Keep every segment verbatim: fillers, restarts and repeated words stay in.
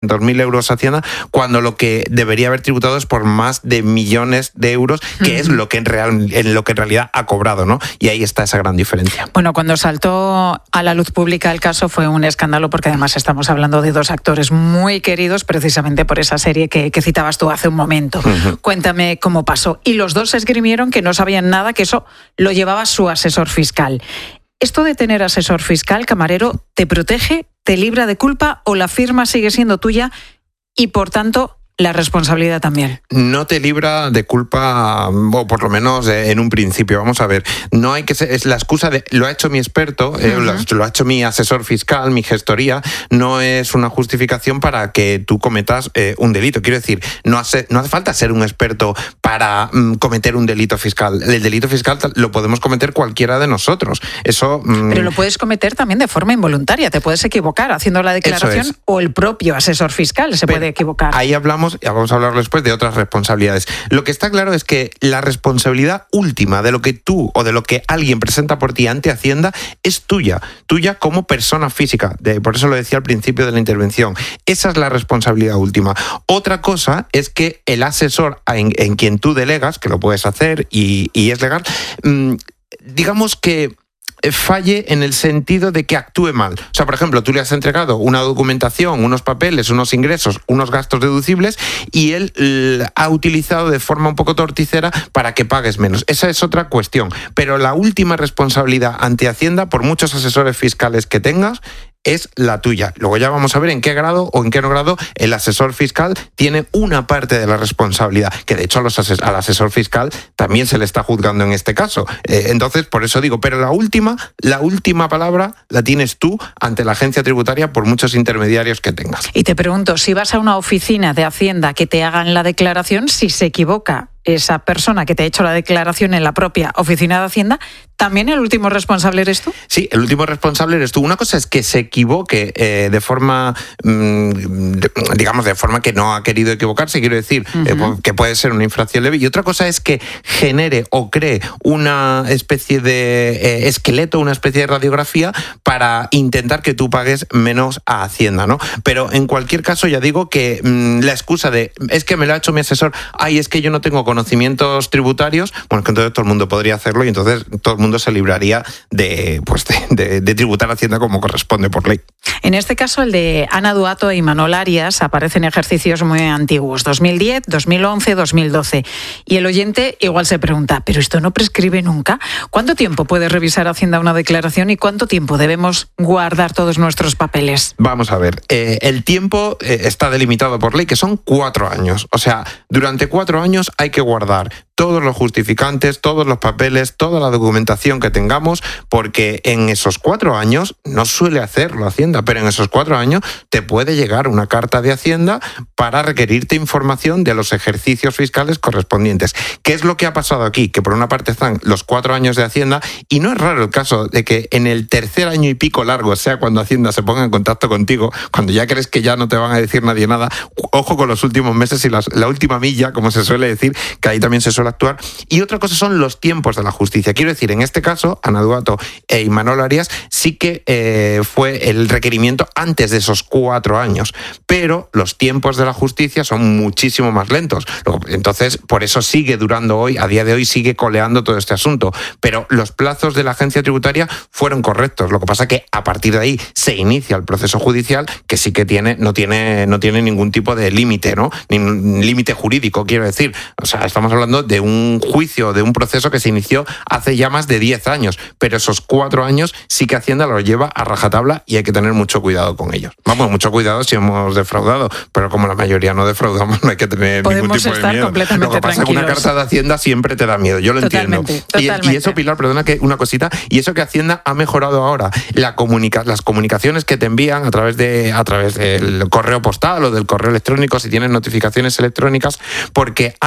dos mil euros a Hacienda, cuando lo que debería haber tributado es por más de millones de euros, que uh-huh. es lo que en, real, en lo que en realidad ha cobrado, ¿no? Y ahí está esa gran diferencia. Bueno, cuando saltó a la luz pública el caso fue un escándalo, porque además estamos hablando de dos actores muy queridos precisamente por esa serie que, que citabas tú hace un momento. Uh-huh. Cuéntame cómo pasó. Y los dos esgrimieron que no sabían nada, que eso lo llevaba su asesor fiscal. ¿Esto de tener asesor fiscal, Camarero, te protege, te libra de culpa o la firma sigue siendo tuya y, por tanto, la responsabilidad también? No te libra de culpa, o por lo menos en un principio. Vamos a ver, no hay que ser, es la excusa de lo ha hecho mi experto, eh, uh-huh. lo, lo ha hecho mi asesor fiscal, mi gestoría, no es una justificación para que tú cometas eh, un delito. Quiero decir, no hace, no hace falta ser un experto para mm, cometer un delito fiscal. El delito fiscal lo podemos cometer cualquiera de nosotros. Eso. Mm, Pero lo puedes cometer también de forma involuntaria. Te puedes equivocar haciendo la declaración o el propio asesor fiscal se Pero puede equivocar. Ahí hablamos. Ya vamos a hablar después de otras responsabilidades. Lo que está claro es que la responsabilidad última de lo que tú o de lo que alguien presenta por ti ante Hacienda es tuya, tuya como persona física. De, por eso lo decía al principio de la intervención. Esa es la responsabilidad última. Otra cosa es que el asesor en, en quien tú delegas, que lo puedes hacer y, y es legal, mmm, digamos que falle en el sentido de que actúe mal. O sea, por ejemplo, tú le has entregado una documentación, unos papeles, unos ingresos, unos gastos deducibles y él l- ha utilizado de forma un poco torticera para que pagues menos. Esa es otra cuestión. Pero la última responsabilidad ante Hacienda, por muchos asesores fiscales que tengas, es la tuya. Luego ya vamos a ver en qué grado o en qué no grado el asesor fiscal tiene una parte de la responsabilidad, que de hecho a los ases- al asesor fiscal también se le está juzgando en este caso. Eh, entonces, por eso digo, pero la última, la última palabra la tienes tú ante la agencia tributaria por muchos intermediarios que tengas. Y te pregunto, si vas a una oficina de Hacienda que te hagan la declaración, si se equivoca esa persona que te ha hecho la declaración en la propia oficina de Hacienda, ¿también el último responsable eres tú? Sí, el último responsable eres tú. Una cosa es que se equivoque eh, de forma, mmm, de, digamos, de forma que no ha querido equivocarse, quiero decir, uh-huh. eh, que puede ser una infracción leve. Y otra cosa es que genere o cree una especie de eh, esqueleto, una especie de radiografía para intentar que tú pagues menos a Hacienda, ¿no? Pero en cualquier caso, ya digo que mmm, la excusa de es que me lo ha hecho mi asesor, ay, es que yo no tengo conocimientos tributarios, bueno, que entonces todo el mundo podría hacerlo y entonces todo el mundo se libraría de, pues de, de, de tributar a Hacienda como corresponde por ley. En este caso, el de Ana Duato y Manol Arias aparecen ejercicios muy antiguos, dos mil diez, dos mil once, dos mil doce. Y el oyente igual se pregunta, ¿pero esto no prescribe nunca? ¿Cuánto tiempo puede revisar Hacienda una declaración y cuánto tiempo debemos guardar todos nuestros papeles? Vamos a ver, eh, el tiempo eh, está delimitado por ley, que son cuatro años. O sea, durante cuatro años hay que guardar todos los justificantes, todos los papeles, toda la documentación que tengamos, porque en esos cuatro años, no suele hacerlo Hacienda, pero en esos cuatro años te puede llegar una carta de Hacienda para requerirte información de los ejercicios fiscales correspondientes. ¿Qué es lo que ha pasado aquí? Que por una parte están los cuatro años de Hacienda y no es raro el caso de que en el tercer año y pico largo, sea cuando Hacienda se ponga en contacto contigo, cuando ya crees que ya no te van a decir nadie nada, ojo con los últimos meses y las, la última milla, como se suele decir, que ahí también se suele actuar. Y otra cosa son los tiempos de la justicia. Quiero decir, en este caso, Ana Duato e Manol Arias sí que eh, fue el requerimiento antes de esos cuatro años, pero los tiempos de la justicia son muchísimo más lentos. Entonces, por eso sigue durando hoy, a día de hoy sigue coleando todo este asunto. Pero los plazos de la agencia tributaria fueron correctos. Lo que pasa es que a partir de ahí se inicia el proceso judicial, que sí que tiene, no tiene, no tiene ningún tipo de límite, ¿no? Ni límite jurídico, quiero decir. O sea, estamos hablando de un juicio, de un proceso que se inició hace ya más de diez años, pero esos cuatro años sí que Hacienda los lleva a rajatabla y hay que tener mucho cuidado con ellos. Vamos, mucho cuidado si hemos defraudado, pero como la mayoría no defraudamos, no hay que tener Podemos ningún tipo de miedo. Completamente Lo que pasa tranquilos. es que una carta de Hacienda siempre te da miedo, yo lo Totalmente, entiendo. totalmente. Y, y eso, Pilar, perdona que una cosita, y eso que Hacienda ha mejorado ahora, la comunica, las comunicaciones que te envían a través de a través del correo postal o del correo electrónico, si tienes notificaciones electrónicas, porque antes de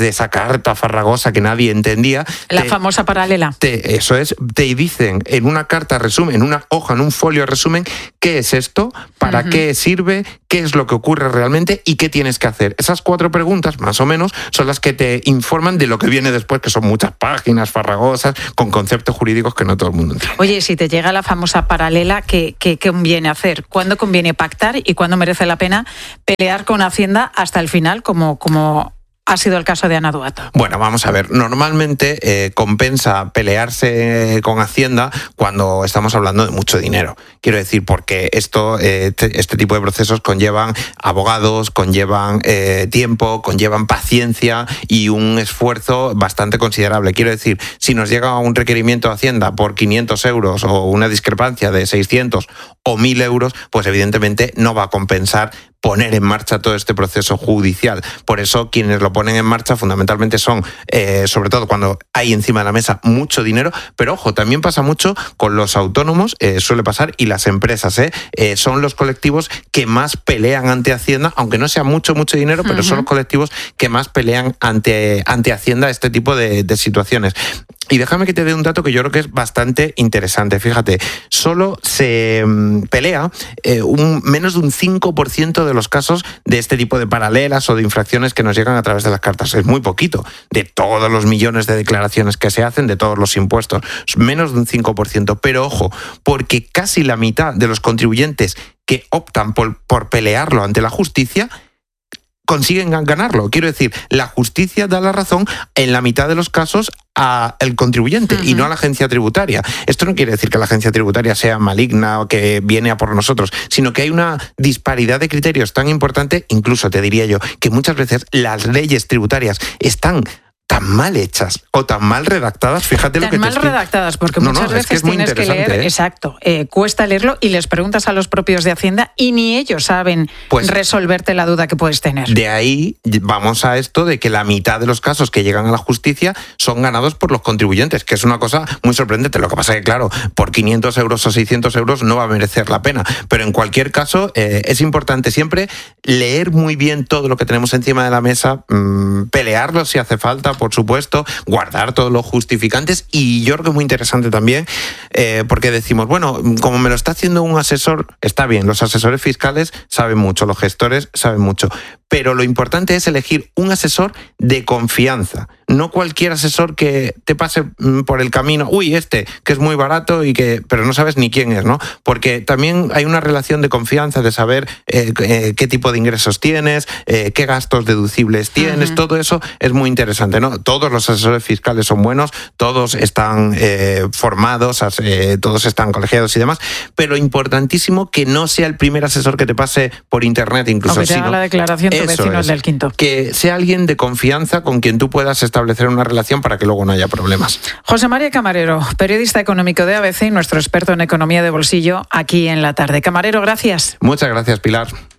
de esa carta farragosa que nadie entendía. La te, famosa paralela. Te, eso es, te dicen en una carta resumen, en una hoja, en un folio resumen, qué es esto, para uh-huh. qué sirve, qué es lo que ocurre realmente y qué tienes que hacer. Esas cuatro preguntas, más o menos, son las que te informan de lo que viene después, que son muchas páginas farragosas, con conceptos jurídicos que no todo el mundo entiende. Oye, si te llega la famosa paralela, ¿qué, qué conviene hacer? ¿Cuándo conviene pactar y cuándo merece la pena pelear con Hacienda hasta el final, como, como ha sido el caso de Ana Duato? Bueno, vamos a ver. Normalmente eh, compensa pelearse con Hacienda cuando estamos hablando de mucho dinero. Quiero decir, porque esto, eh, este, este tipo de procesos conllevan abogados, conllevan eh, tiempo, conllevan paciencia y un esfuerzo bastante considerable. Quiero decir, si nos llega un requerimiento de Hacienda por quinientos euros o una discrepancia de seiscientos o mil euros, pues evidentemente no va a compensar poner en marcha todo este proceso judicial. Por eso quienes lo ponen en marcha fundamentalmente son, eh, sobre todo cuando hay encima de la mesa mucho dinero, pero ojo, también pasa mucho con los autónomos, eh, suele pasar, y las empresas, eh, eh, son los colectivos que más pelean ante Hacienda, aunque no sea mucho, mucho dinero, pero uh-huh. son los colectivos que más pelean ante, ante Hacienda este tipo de, de situaciones. Y déjame que te dé un dato que yo creo que es bastante interesante. Fíjate, solo se pelea eh, un, menos de un cinco por ciento de los casos de este tipo de paralelas o de infracciones que nos llegan a través de las cartas. Es muy poquito. De todos los millones de declaraciones que se hacen, de todos los impuestos, menos de un cinco por ciento. Pero ojo, porque casi la mitad de los contribuyentes que optan por, por pelearlo ante la justicia consiguen ganarlo. Quiero decir, la justicia da la razón en la mitad de los casos al contribuyente uh-huh. y no a la agencia tributaria. Esto no quiere decir que la agencia tributaria sea maligna o que viene a por nosotros, sino que hay una disparidad de criterios tan importante, incluso te diría yo, que muchas veces las leyes tributarias están tan mal hechas o tan mal redactadas, fíjate tan lo que mal te estoy... redactadas, porque no, muchas no, veces es que es muy tienes que leer, ¿eh? exacto, eh, cuesta leerlo y les preguntas a los propios de Hacienda y ni ellos saben pues, resolverte la duda que puedes tener. De ahí vamos a esto de que la mitad de los casos que llegan a la justicia son ganados por los contribuyentes, que es una cosa muy sorprendente. Lo que pasa es que, claro, por quinientos euros o seiscientos euros no va a merecer la pena, pero en cualquier caso eh, es importante siempre leer muy bien todo lo que tenemos encima de la mesa, mmm, pelearlo si hace falta, por supuesto, guardar todos los justificantes, y yo creo que es muy interesante también eh, porque decimos, bueno, como me lo está haciendo un asesor, está bien, los asesores fiscales saben mucho, los gestores saben mucho, pero lo importante es elegir un asesor de confianza, no cualquier asesor que te pase por el camino, uy, este, que es muy barato y que, pero no sabes ni quién es, ¿no? Porque también hay una relación de confianza, de saber eh, eh, qué tipo de ingresos tienes, eh, qué gastos deducibles tienes, uh-huh. todo eso es muy interesante, ¿no? Todos los asesores fiscales son buenos, todos están eh, formados, eh, todos están colegiados y demás, pero importantísimo que no sea el primer asesor que te pase por internet, incluso. O que te haga la declaración tu vecino del quinto. Que sea alguien de confianza con quien tú puedas establecer una relación para que luego no haya problemas. José María Camarero, periodista económico de A B C y nuestro experto en economía de bolsillo aquí en La Tarde. Camarero, gracias. Muchas gracias, Pilar.